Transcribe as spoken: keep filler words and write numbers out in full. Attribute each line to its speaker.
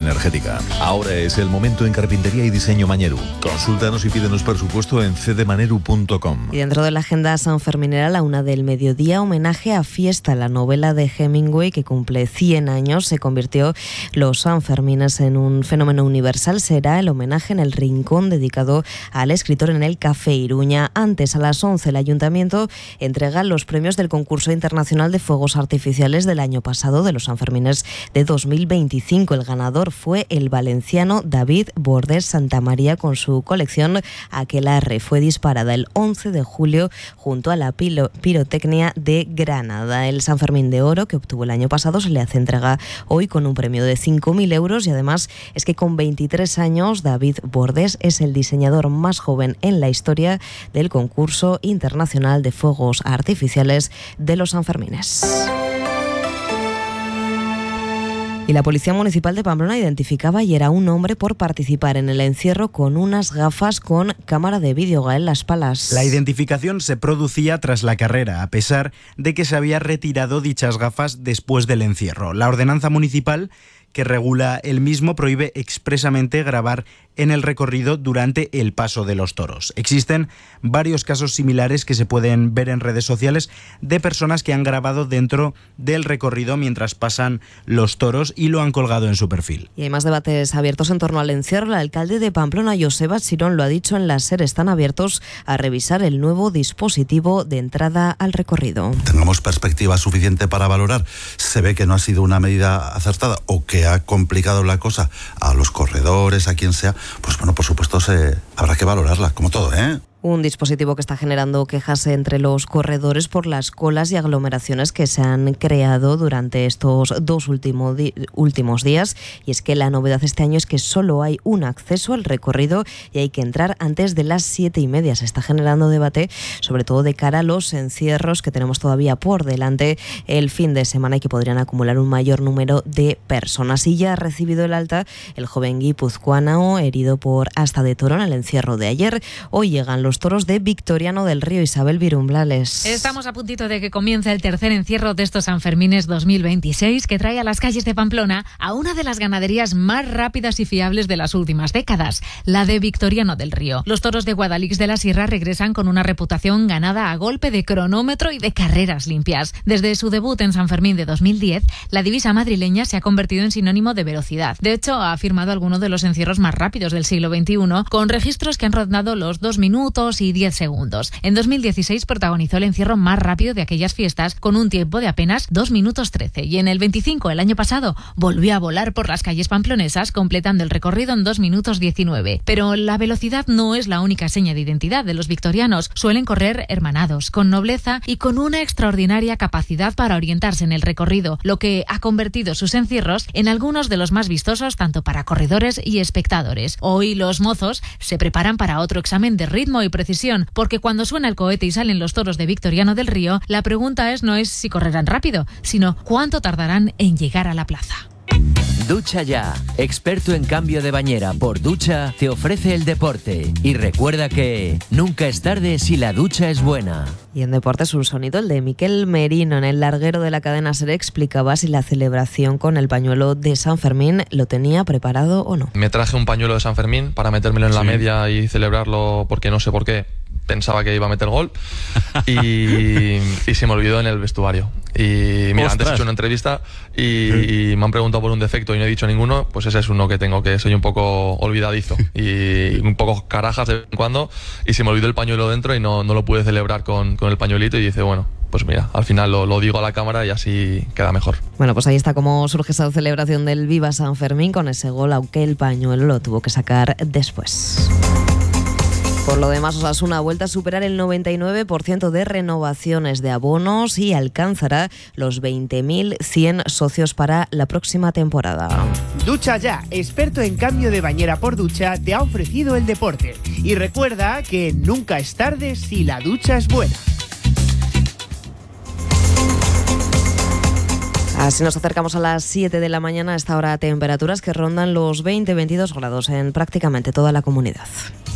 Speaker 1: energética. Ahora es el momento en Carpintería y Diseño Mañeru. Consúltanos y pídenos presupuesto en c d maneru punto com.
Speaker 2: Y dentro de la agenda sanferminera, a la una del mediodía, homenaje a Fiesta, la novela de Hemingway que cumple cien años. Se convirtió los Sanfermines en un fenómeno universal. Será el homenaje en el rincón dedicado al escritor en el Café Iruña. Antes, a las once, el Ayuntamiento entrega los premios del concurso internacional de fuegos artificiales del año pasado, de los Sanfermines de dos mil veinticinco. El ganador fue el valenciano David Bordés Santamaría con su colección Aquelarre. Fue disparada el once de julio junto a la pilo, pirotecnia de Granada. El Sanfermín de Oro, que obtuvo el año pasado, se le hace entrega hoy con un premio de cinco mil euros, y además es que con veintitrés años David Bordés es el diseñador más joven en la historia del concurso internacional de fuegos artificiales de los Sanfermines. Y la Policía Municipal de Pamplona identificaba ayer a un hombre por participar en el encierro con unas gafas con cámara de vídeo. Gael Las Palas.
Speaker 3: La identificación se producía tras la carrera, a pesar de que se había retirado dichas gafas después del encierro. La ordenanza municipal que regula el mismo prohíbe expresamente grabar en el recorrido durante el paso de los toros. Existen varios casos similares que se pueden ver en redes sociales de personas que han grabado dentro del recorrido mientras pasan los toros y lo han colgado en su perfil.
Speaker 2: Y hay más debates abiertos en torno al encierro. El alcalde de Pamplona, Joseba Chirón, lo ha dicho en la SER. Están abiertos a revisar el nuevo dispositivo de entrada al recorrido.
Speaker 4: Tengamos perspectiva suficiente para valorar. Se ve que no ha sido una medida acertada o que ha complicado la cosa a los corredores, a quien sea, pues bueno, por supuesto se habrá que valorarla, como todo, ¿eh?
Speaker 2: Un dispositivo que está generando quejas entre los corredores por las colas y aglomeraciones que se han creado durante estos dos último di- últimos días. Y es que la novedad este año es que solo hay un acceso al recorrido y hay que entrar antes de las siete y media. Se está generando debate, sobre todo de cara a los encierros que tenemos todavía por delante el fin de semana y que podrían acumular un mayor número de personas. Y ya ha recibido el alta el joven guipuzcoano herido por asta de toro en el encierro de ayer. Hoy llegan los Los toros de Victoriano del Río. Isabel Virumblales.
Speaker 5: Estamos a puntito de que comience el tercer encierro de estos Sanfermines dos mil veintiséis, que trae a las calles de Pamplona a una de las ganaderías más rápidas y fiables de las últimas décadas, la de Victoriano del Río. Los toros de Guadalix de la Sierra regresan con una reputación ganada a golpe de cronómetro y de carreras limpias. Desde su debut en San Fermín de dos mil diez, la divisa madrileña se ha convertido en sinónimo de velocidad. De hecho, ha firmado algunos de los encierros más rápidos del siglo veintiuno, con registros que han rondado los dos minutos y diez segundos. En dos mil dieciséis protagonizó el encierro más rápido de aquellas fiestas con un tiempo de apenas dos minutos trece, y en el veinticinco, el año pasado, volvió a volar por las calles pamplonesas completando el recorrido en dos minutos diecinueve. Pero la velocidad no es la única seña de identidad de los victorianos. Suelen correr hermanados, con nobleza y con una extraordinaria capacidad para orientarse en el recorrido, lo que ha convertido sus encierros en algunos de los más vistosos tanto para corredores y espectadores. Hoy los mozos se preparan para otro examen de ritmo y precisión, porque cuando suena el cohete y salen los toros de Victoriano del Río, la pregunta es no es si correrán rápido, sino cuánto tardarán en llegar a la plaza.
Speaker 6: Ducha Ya, experto en cambio de bañera por ducha, te ofrece el deporte. Y recuerda que nunca es tarde si la ducha es buena.
Speaker 2: Y en deportes un sonido, el de Miquel Merino, en el larguero de la cadena SER, explicaba si la celebración con el pañuelo de San Fermín lo tenía preparado o no.
Speaker 7: Me traje un pañuelo de San Fermín para metérmelo en sí. la media y celebrarlo porque no sé por qué. Pensaba que iba a meter gol y, y se me olvidó en el vestuario. Y mira, ¡ostras! Antes he hecho una entrevista y, sí. y me han preguntado por un defecto y no he dicho ninguno, pues ese es uno que tengo, que soy un poco olvidadizo y un poco carajas de vez en cuando, y se me olvidó el pañuelo dentro y no, no lo pude celebrar con, con el pañuelito, y dice, bueno, pues mira, al final lo, lo digo a la cámara y así queda mejor.
Speaker 2: Bueno, pues ahí está cómo surge esa celebración del Viva San Fermín con ese gol, aunque el pañuelo lo tuvo que sacar después. Por lo demás, Osasuna vuelta a superar el noventa y nueve por ciento de renovaciones de abonos y alcanzará los veinte mil cien socios para la próxima temporada.
Speaker 8: Ducha Ya, experto en cambio de bañera por ducha, te ha ofrecido el deporte. Y recuerda que nunca es tarde si la ducha es buena.
Speaker 2: Así nos acercamos a las siete de la mañana. A esta hora, temperaturas que rondan los veinte a veintidós grados en prácticamente toda la comunidad.